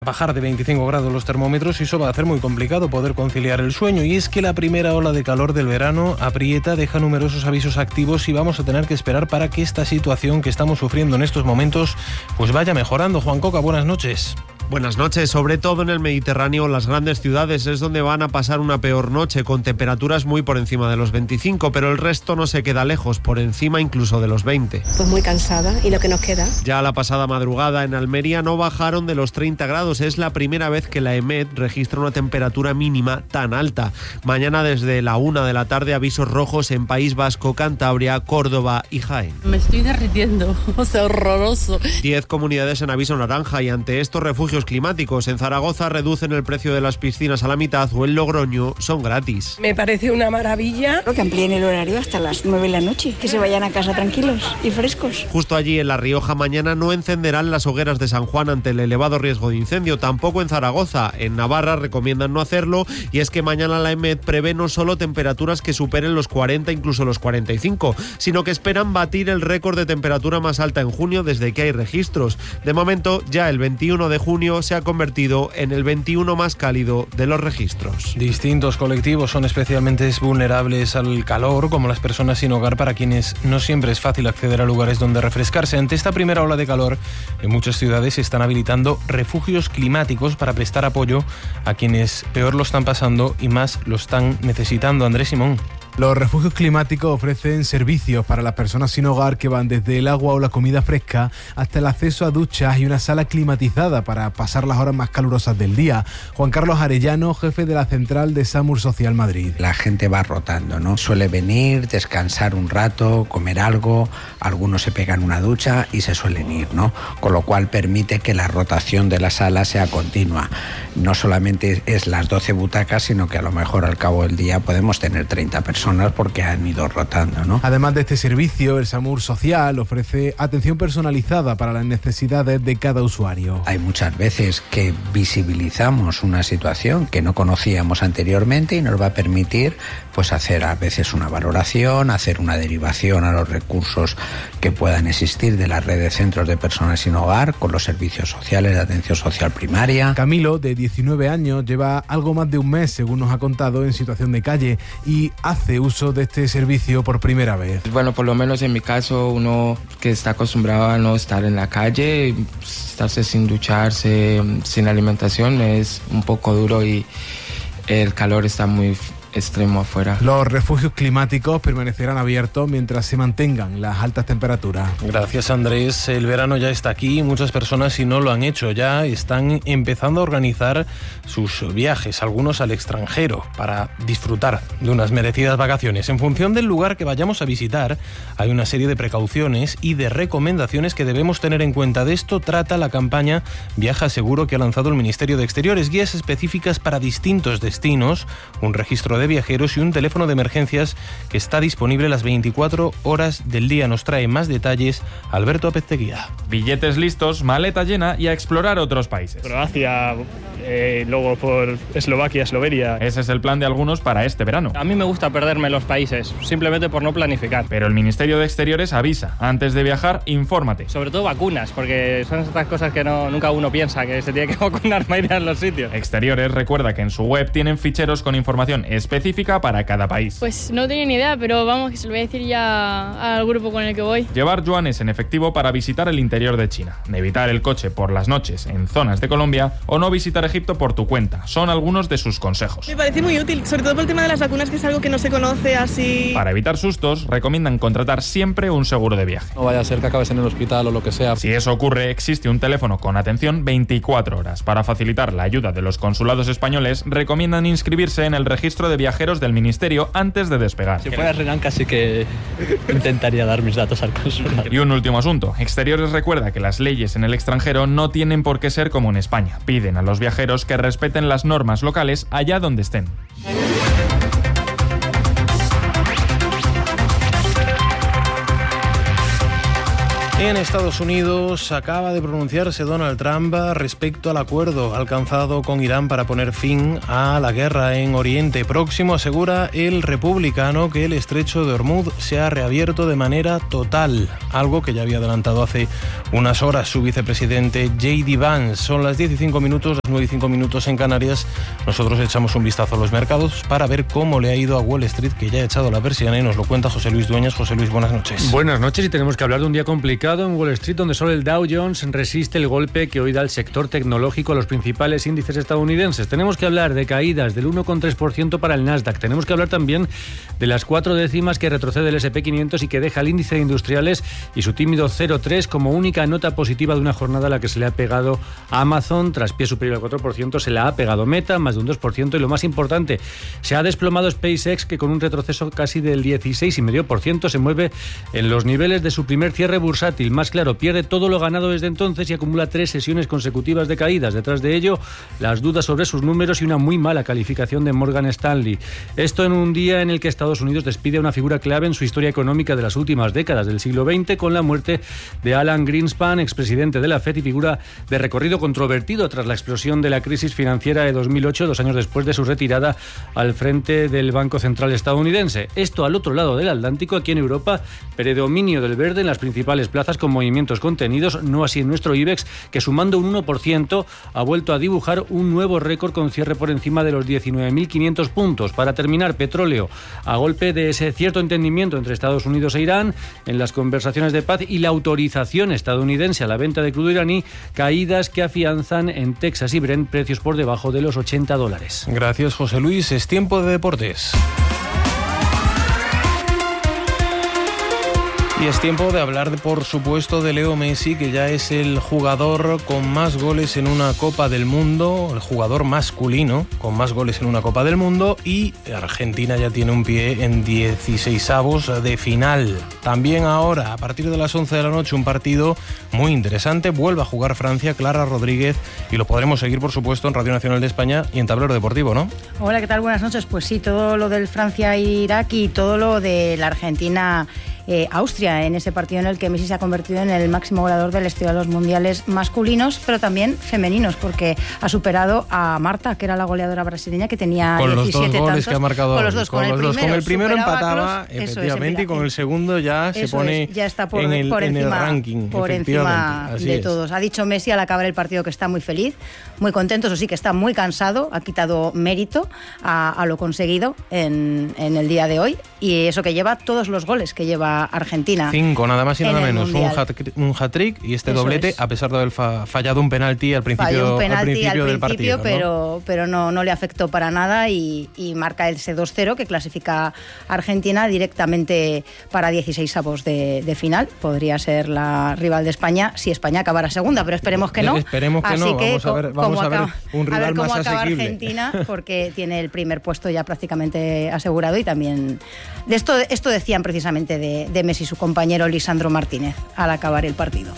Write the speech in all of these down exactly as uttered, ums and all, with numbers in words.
Bajar de veinticinco grados los termómetros y eso va a hacer muy complicado poder conciliar el sueño. Y es que la primera ola de calor del verano aprieta, deja numerosos avisos activos y vamos a tener que esperar para que esta situación que estamos sufriendo en estos momentos pues vaya mejorando. Juan Coca, buenas noches. Buenas noches. Sobre todo en el Mediterráneo, las grandes ciudades es donde van a pasar una peor noche, con temperaturas muy por encima de los veinticinco, pero el resto no se queda lejos, por encima incluso de los veinte. Pues muy cansada, y lo que nos queda. Ya la pasada madrugada en Almería no bajaron de los treinta grados. Es la primera vez que la EMET registra una temperatura mínima tan alta. Mañana desde la una de la tarde avisos rojos en País Vasco, Cantabria, Córdoba y Jaén. Me estoy derritiendo, o sea, horroroso. Diez comunidades en aviso naranja y ante estos refugios climáticos. En Zaragoza reducen el precio de las piscinas a la mitad o en Logroño son gratis. Me parece una maravilla. Que amplíen el horario hasta las nueve de la noche, que se vayan a casa tranquilos y frescos. Justo allí en La Rioja mañana no encenderán las hogueras de San Juan ante el elevado riesgo de incendio, tampoco en Zaragoza. En Navarra recomiendan no hacerlo y es que mañana la EMET prevé no solo temperaturas que superen los cuarenta, incluso los cuarenta y cinco, sino que esperan batir el récord de temperatura más alta en junio desde que hay registros. De momento, ya el veintiuno de junio se ha convertido en el veintiuno más cálido de los registros. Distintos colectivos son especialmente vulnerables al calor, como las personas sin hogar, para quienes no siempre es fácil acceder a lugares donde refrescarse. Ante esta primera ola de calor, en muchas ciudades se están habilitando refugios climáticos para prestar apoyo a quienes peor lo están pasando y más lo están necesitando. Andrés Simón. Los refugios climáticos ofrecen servicios para las personas sin hogar que van desde el agua o la comida fresca hasta el acceso a duchas y una sala climatizada para pasar las horas más calurosas del día. Juan Carlos Arellano, jefe de la central de SAMUR Social Madrid. La gente va rotando, ¿no? Suele venir, descansar un rato, comer algo, algunos se pegan una ducha y se suelen ir, ¿no? Con lo cual permite que la rotación de la sala sea continua. No solamente es las doce butacas, sino que a lo mejor al cabo del día podemos tener treinta personas. Porque han ido rotando, ¿no? Además de este servicio, el SAMUR Social ofrece atención personalizada para las necesidades de cada usuario. Hay muchas veces que visibilizamos una situación que no conocíamos anteriormente y nos va a permitir pues hacer a veces una valoración, hacer una derivación a los recursos que puedan existir de la red de centros de personas sin hogar con los servicios sociales de atención social primaria. Camilo, de diecinueve años, lleva algo más de un mes, según nos ha contado, en situación de calle y hace uso de este servicio por primera vez. Bueno, por lo menos en mi caso, uno que está acostumbrado a no estar en la calle, estarse sin ducharse, sin alimentación, es un poco duro y el calor está muy extremo afuera. Los refugios climáticos permanecerán abiertos mientras se mantengan las altas temperaturas. Gracias, Andrés. El verano ya está aquí. Muchas personas, si no lo han hecho ya, están empezando a organizar sus viajes, algunos al extranjero, para disfrutar de unas merecidas vacaciones. En función del lugar que vayamos a visitar, hay una serie de precauciones y de recomendaciones que debemos tener en cuenta. De esto trata la campaña Viaja Seguro que ha lanzado el Ministerio de Exteriores. Guías específicas para distintos destinos, un registro de de viajeros y un teléfono de emergencias que está disponible las veinticuatro horas del día. Nos trae más detalles Alberto Apezteguía. Billetes listos, maleta llena y a explorar otros países. Croacia, eh, luego por Eslovaquia, Eslovenia. Ese es el plan de algunos para este verano. A mí me gusta perderme los países, simplemente por no planificar. Pero el Ministerio de Exteriores avisa, antes de viajar, infórmate. Sobre todo vacunas, porque son estas cosas que no, nunca uno piensa, que se tiene que vacunar para ir a los sitios. Exteriores recuerda que en su web tienen ficheros con información específica específica para cada país. Pues no tenía ni idea, pero vamos, que se lo voy a decir ya al grupo con el que voy. Llevar yuanes en efectivo para visitar el interior de China, evitar el coche por las noches en zonas de Colombia o no visitar Egipto por tu cuenta. Son algunos de sus consejos. Me parece muy útil, sobre todo por el tema de las vacunas, que es algo que no se conoce así. Para evitar sustos, recomiendan contratar siempre un seguro de viaje. No vaya a ser que acabes en el hospital o lo que sea. Si eso ocurre, existe un teléfono con atención veinticuatro horas. Para facilitar la ayuda de los consulados españoles, recomiendan inscribirse en el registro de viajeros del Ministerio antes de despegar. Si fuera Sri Lanka sí que intentaría dar mis datos al consulado. Y un último asunto. Exteriores recuerda que las leyes en el extranjero no tienen por qué ser como en España. Piden a los viajeros que respeten las normas locales allá donde estén. En Estados Unidos acaba de pronunciarse Donald Trump respecto al acuerdo alcanzado con Irán para poner fin a la guerra en Oriente Próximo. Asegura el republicano que el estrecho de Hormuz se ha reabierto de manera total, algo que ya había adelantado hace unas horas su vicepresidente J D Vance. Son las diez y cinco minutos, las nueve y cinco minutos en Canarias. Nosotros echamos un vistazo a los mercados para ver cómo le ha ido a Wall Street, que ya ha echado la persiana, y nos lo cuenta José Luis Dueñas. José Luis, buenas noches. Buenas noches, y tenemos que hablar de un día complicado en Wall Street, donde solo el Dow Jones resiste el golpe que hoy da el sector tecnológico a los principales índices estadounidenses. Tenemos que hablar de caídas del uno coma tres por ciento para el Nasdaq. Tenemos que hablar también de las cuatro décimas que retrocede el ese and pe quinientos y que deja el índice de industriales y su tímido cero coma tres como única nota positiva de una jornada a la que se le ha pegado a Amazon. Tras pie superior al cuatro por ciento se la ha pegado Meta, más de un dos por ciento, y lo más importante, se ha desplomado SpaceX, que con un retroceso casi del dieciséis coma cinco por ciento se mueve en los niveles de su primer cierre bursátil. Más claro, pierde todo lo ganado desde entonces y acumula tres sesiones consecutivas de caídas. Detrás de ello, las dudas sobre sus números y una muy mala calificación de Morgan Stanley. Esto en un día en el que Estados Unidos despide a una figura clave en su historia económica de las últimas décadas del siglo veinte, con la muerte de Alan Greenspan, expresidente de la Fed y figura de recorrido controvertido tras la explosión de la crisis financiera de dos mil ocho, dos años después de su retirada al frente del Banco Central estadounidense. Esto al otro lado del Atlántico. Aquí en Europa, predominio del verde en las principales plazas con movimientos contenidos, no así en nuestro IBEX, que sumando un uno por ciento ha vuelto a dibujar un nuevo récord con cierre por encima de los diecinueve mil quinientos puntos. Para terminar, petróleo, a golpe de ese cierto entendimiento entre Estados Unidos e Irán en las conversaciones de paz y la autorización estadounidense a la venta de crudo iraní, caídas que afianzan en Texas y Brent precios por debajo de los ochenta dólares. Gracias, José Luis. Es tiempo de deportes. Y es tiempo de hablar, de, por supuesto, de Leo Messi, que ya es el jugador con más goles en una Copa del Mundo, el jugador masculino con más goles en una Copa del Mundo, y Argentina ya tiene un pie en dieciseisavos de final. También ahora, a partir de las once de la noche, un partido muy interesante. Vuelve a jugar Francia, Clara Rodríguez, y lo podremos seguir, por supuesto, en Radio Nacional de España y en Tablero Deportivo, ¿no? Hola, ¿qué tal? Buenas noches. Pues sí, todo lo del Francia-Irak y todo lo de la Argentina Eh, Austria, en ese partido en el que Messi se ha convertido en el máximo goleador de la historia de los mundiales masculinos, pero también femeninos, porque ha superado a Marta, que era la goleadora brasileña, que tenía con diecisiete los dos goles tantos, que ha marcado, con los dos, con, con, el, los, primero, con el primero empataba, Kroos, efectivamente, es, y con el segundo ya se pone es, ya está por, en, el, por en encima, el ranking, por encima de es. todos. Ha dicho Messi al acabar el partido que está muy feliz, muy contento, eso sí, que está muy cansado, ha quitado mérito a, a lo conseguido en, en el día de hoy, y eso que lleva todos los goles que lleva Argentina. Cinco, nada más y nada menos, un hat-trick, un hat-trick y este Eso doblete, es. a pesar de haber fa- fallado un penalti al principio, Falló un penalti al principio, al del principio partido, pero, ¿no? pero no, no le afectó para nada y, y marca ese dos cero que clasifica a Argentina directamente para dieciseisavos de, de final. Podría ser la rival de España si España acabara segunda, pero esperemos que no. Esperemos que Así no, que, vamos a ver, vamos a ver acaba, un rival a ver cómo más acaba asequible. Argentina, porque tiene el primer puesto ya prácticamente asegurado, y también de esto, esto decían precisamente de, de Messi su compañero Lisandro Martínez al acabar el partido.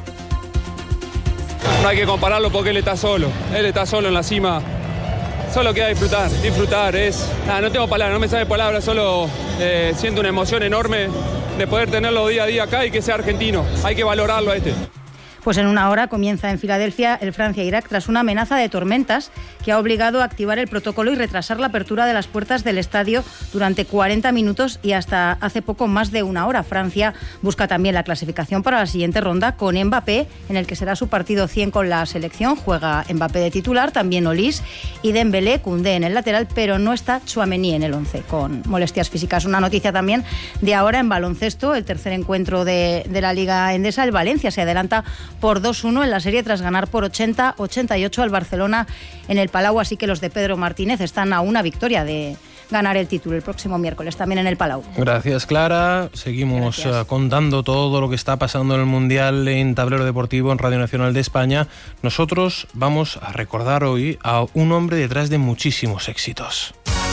No hay que compararlo porque él está solo, él está solo en la cima, solo queda disfrutar, disfrutar, es, nada, no tengo palabras, no me sale palabras, solo eh, siento una emoción enorme de poder tenerlo día a día acá y que sea argentino, hay que valorarlo a este. Pues en una hora comienza en Filadelfia el Francia-Irak tras una amenaza de tormentas que ha obligado a activar el protocolo y retrasar la apertura de las puertas del estadio durante cuarenta minutos y hasta hace poco más de una hora. Francia busca también la clasificación para la siguiente ronda con Mbappé, en el que será su partido cien con la selección. Juega Mbappé de titular, también Olís y Dembélé, Koundé en el lateral, pero no está Tchouaméni en el once con molestias físicas. Una noticia también de ahora en baloncesto, el tercer encuentro de, de la Liga Endesa. El Valencia se adelanta por dos uno en la serie tras ganar por ochenta a ochenta y ocho al Barcelona en el Palau, así que los de Pedro Martínez están a una victoria de ganar el título el próximo miércoles también en el Palau. Gracias, Clara. Seguimos Gracias. contando todo lo que está pasando en el Mundial en Tablero Deportivo en Radio Nacional de España. Nosotros vamos a recordar hoy a un hombre detrás de muchísimos éxitos.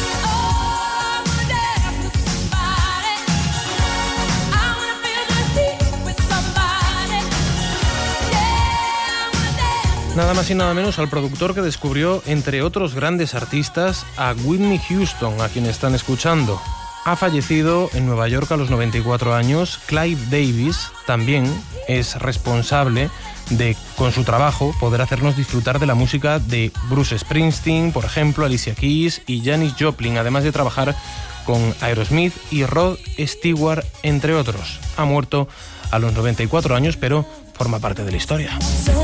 Nada más y nada menos al productor que descubrió, entre otros grandes artistas, a Whitney Houston, a quien están escuchando. ha fallecido en Nueva York a los noventa y cuatro años. Clive Davis también es responsable de, con su trabajo, poder hacernos disfrutar de la música de Bruce Springsteen, por ejemplo, Alicia Keys y Janis Joplin, además de trabajar con Aerosmith y Rod Stewart, entre otros. Ha muerto a los noventa y cuatro años, pero forma parte de la historia.